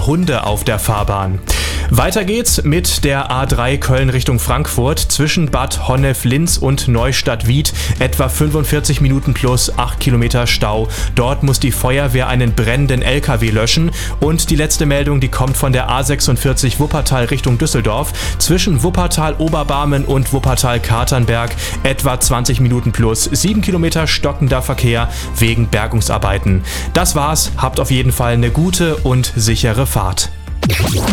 Hunde auf der Fahrbahn. Weiter geht's mit der A3 Köln Richtung Frankfurt zwischen Bad Honnef-Linz und Neustadt-Wied. Etwa 45 Minuten plus 8 Kilometer Stau. Dort muss die Feuerwehr einen brennenden LKW löschen. Und die letzte Meldung, die kommt von der A46 Wuppertal Richtung Düsseldorf. Zwischen Wuppertal-Oberbarmen und Wuppertal-Katernberg etwa 20 Minuten plus 7 Kilometer stockender Verkehr wegen Bergungsarbeiten. Das war's. Habt auf jeden Fall eine gute und sichere Fahrt.